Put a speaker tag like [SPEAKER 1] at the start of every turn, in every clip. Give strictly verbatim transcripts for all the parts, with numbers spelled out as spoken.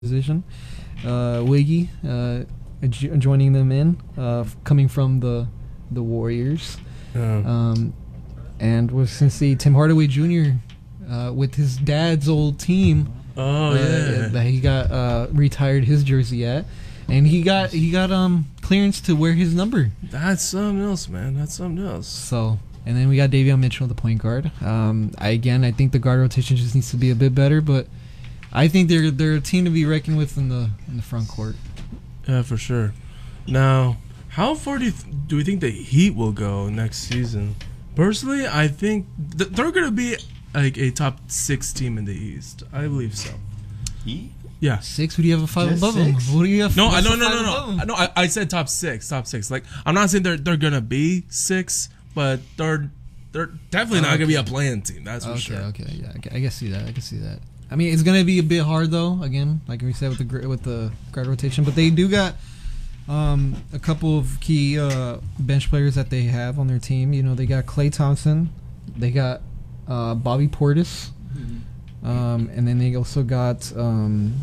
[SPEAKER 1] position. Uh, Wiggy uh, jo- joining them in, uh, f- coming from the the Warriors.
[SPEAKER 2] Yeah.
[SPEAKER 1] Um, and we're going to see Tim Hardaway Junior Uh, with his dad's old team.
[SPEAKER 2] Oh
[SPEAKER 1] uh,
[SPEAKER 2] yeah.
[SPEAKER 1] that he got uh, retired his jersey at, and he got he got um clearance to wear his number.
[SPEAKER 2] That's something else, man. That's something else.
[SPEAKER 1] So, and then we got Davion Mitchell, the point guard. Um, I again, I think the guard rotation just needs to be a bit better, but I think they're they're a team to be reckoned with in the in the front court.
[SPEAKER 2] Yeah, for sure. Now, how far do you th- do we think the Heat will go next season? Personally, I think th- they're going to be like a top six team in the East. I believe so.
[SPEAKER 3] Heat?
[SPEAKER 2] Yeah.
[SPEAKER 1] Six? Who do you have a five
[SPEAKER 3] Just
[SPEAKER 1] above
[SPEAKER 3] six?
[SPEAKER 1] them? Who do you have?
[SPEAKER 2] No, I
[SPEAKER 1] what's
[SPEAKER 2] no
[SPEAKER 1] the
[SPEAKER 2] no
[SPEAKER 1] five
[SPEAKER 2] no
[SPEAKER 1] above
[SPEAKER 2] no.
[SPEAKER 1] them?
[SPEAKER 2] No, I, I said top six, top six. Like I'm not saying they're they're gonna be six, but they're they're definitely not
[SPEAKER 1] Okay.
[SPEAKER 2] gonna be a playing team. That's for
[SPEAKER 1] Okay,
[SPEAKER 2] sure.
[SPEAKER 1] okay, yeah, I can, I can see that. I can see that. I mean, it's gonna be a bit hard though. Again, like we said with the gr- with the guard rotation, but they do got um, a couple of key uh, bench players that they have on their team. You know, they got Klay Thompson, they got uh, Bobby Portis, um, and then they also got um,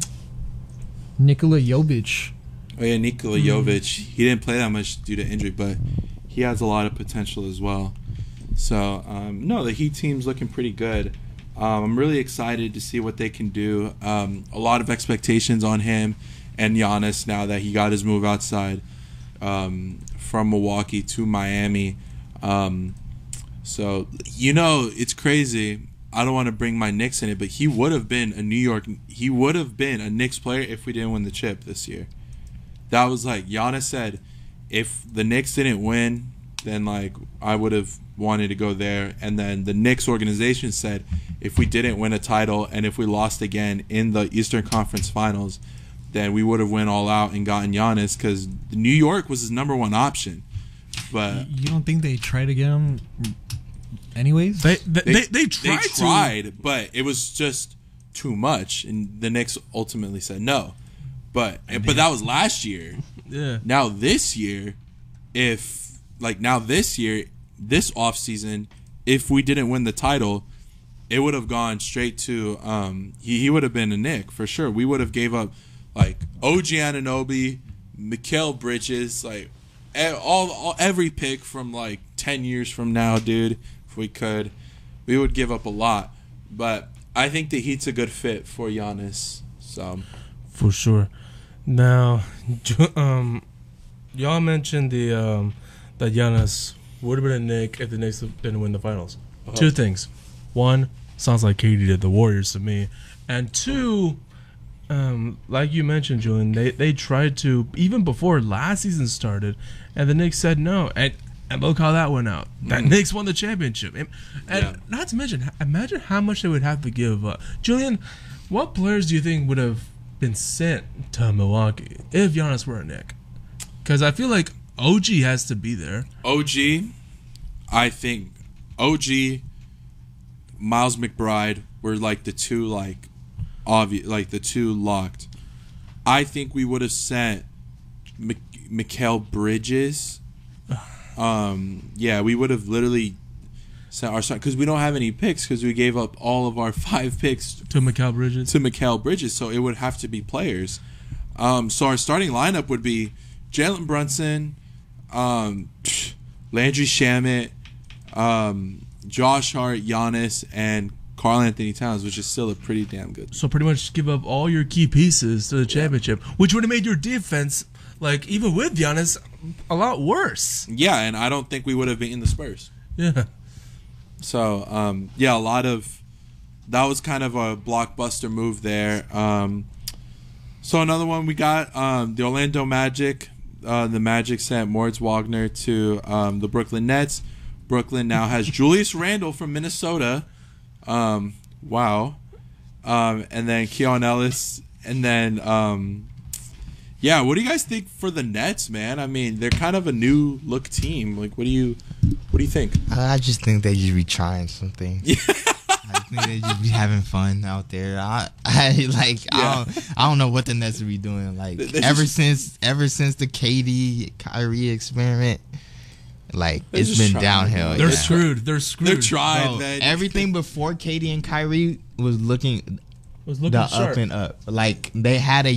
[SPEAKER 1] Nikola Jovic.
[SPEAKER 3] Oh yeah, Nikola Jovic. He didn't play that much due to injury, but he has a lot of potential as well. So um, no, the Heat team's looking pretty good. Um, I'm really excited to see what they can do. Um, a lot of expectations on him and Giannis now that he got his move outside um, from Milwaukee to Miami. Um, so you know, it's crazy. I don't want to bring my Knicks in it, but he would have been a New York. He would have been a Knicks player if we didn't win the chip this year. That was like Giannis said, if the Knicks didn't win, then like I would have wanted to go there. And then the Knicks organization said, if we didn't win a title and if we lost again in the Eastern Conference Finals, then we would have went all out and gotten Giannis because New York was his number one option. But
[SPEAKER 1] You don't think they try to get him, anyways?
[SPEAKER 2] They they
[SPEAKER 3] they
[SPEAKER 2] they, they tried,
[SPEAKER 3] they tried, but it was just too much, and the Knicks ultimately said no. But but that was last year.
[SPEAKER 2] to. Yeah.
[SPEAKER 3] Now this year, if like now this year, this offseason, if we didn't win the title, it would have gone straight to um he, he would have been a Knick for sure. We would have gave up like O G Anunoby, Mikal Bridges, like e- all, all every pick from like ten years from now, dude. If we could, we would give up a lot. But I think the Heat's a good fit for Giannis. So
[SPEAKER 2] For sure. Now, ju- um, y'all mentioned the um, that Giannis would have been a Knick if the Knicks didn't win the finals.
[SPEAKER 3] Uh-huh.
[SPEAKER 2] Two things. One, sounds like Katie did the Warriors to me. And two, um, like you mentioned, Julian, they, they tried to, even before last season started, and the Knicks said no. And, and look how that went out. That
[SPEAKER 3] Mm.
[SPEAKER 2] Knicks won the championship. And, and
[SPEAKER 3] Yeah.
[SPEAKER 2] not to mention, imagine how much they would have to give up. Julian, what players do you think would have been sent to Milwaukee if Giannis were a Knick? Because I feel like O G has to be there.
[SPEAKER 3] O G, I think O G, Miles McBride were like the two like obvious, like the two locked. I think we would have sent Mik- Mikal Bridges. Um, yeah, we would have literally sent our because we don't have any picks because we gave up all of our five picks
[SPEAKER 2] To Mikal Bridges.
[SPEAKER 3] to Mikal Bridges, so it would have to be players. Um, so our starting lineup would be Jalen Brunson, um, Landry Shamet, um, Josh Hart, Giannis, and Karl Anthony Towns, which is still a pretty damn good.
[SPEAKER 2] So pretty much give up all your key pieces to the championship, which would have made your defense, like even with Giannis, a lot worse.
[SPEAKER 3] Yeah, and I don't think we would have beaten the Spurs.
[SPEAKER 2] Yeah.
[SPEAKER 3] So um, yeah, a lot of that was kind of a blockbuster move there. Um, so another one we got um, the Orlando Magic. Uh, the Magic sent Moritz Wagner to um, the Brooklyn Nets. Brooklyn now has Julius Randle from Minnesota. Um, wow. Um, and then Keon Ellis. And then, um, yeah, what do you guys think for the Nets, man? I mean, they're kind of a new look team. Like, what do you, what do you think?
[SPEAKER 4] I I just think they just be trying something.
[SPEAKER 3] Yeah.
[SPEAKER 4] I think they just be having fun out there. I, I like
[SPEAKER 3] Yeah.
[SPEAKER 4] I don't I don't know what the Nets be doing. Like
[SPEAKER 3] They- they
[SPEAKER 4] ever
[SPEAKER 3] just-
[SPEAKER 4] since ever since the K D Kyrie experiment, like
[SPEAKER 3] They're
[SPEAKER 4] it's
[SPEAKER 3] just
[SPEAKER 4] been
[SPEAKER 3] trying,
[SPEAKER 4] downhill.
[SPEAKER 3] man.
[SPEAKER 2] They're
[SPEAKER 4] yeah.
[SPEAKER 2] screwed. They're screwed.
[SPEAKER 3] They're trying,
[SPEAKER 4] Bro,
[SPEAKER 3] man.
[SPEAKER 4] everything before K D and Kyrie was looking
[SPEAKER 2] was looking
[SPEAKER 4] the
[SPEAKER 2] sharp.
[SPEAKER 4] up and up. Like they had a